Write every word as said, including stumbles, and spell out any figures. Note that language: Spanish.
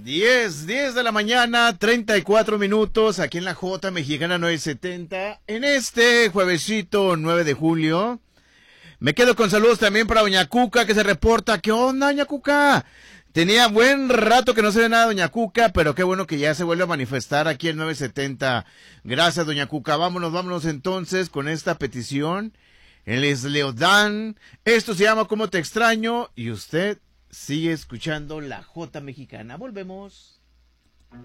diez, diez de la mañana, treinta y cuatro minutos, aquí en la J Mexicana novecientos setenta, en este juevesito nueve de julio. Me quedo con saludos también para Doña Cuca, que se reporta. ¿Qué onda, Doña Cuca? Tenía buen rato que no se ve nada, Doña Cuca, pero qué bueno que ya se vuelve a manifestar aquí en novecientos setenta. Gracias, Doña Cuca. Vámonos, vámonos entonces con esta petición. Él es Leodán. Esto se llama Cómo te extraño y usted sigue escuchando la J Mexicana. Volvemos.